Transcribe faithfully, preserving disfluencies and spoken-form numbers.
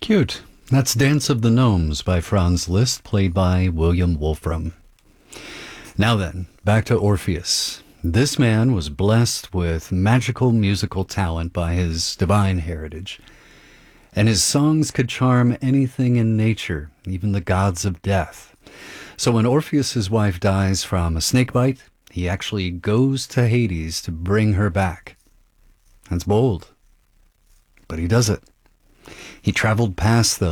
Cute. That's Dance of the Gnomes by Franz Liszt, played by William Wolfram. Now then, back to Orpheus. This man was blessed with magical musical talent by his divine heritage, and his songs could charm anything in nature, even the gods of death. So when Orpheus's wife dies from a snake bite, he actually goes to Hades to bring her back. That's bold, but he does it. He traveled past the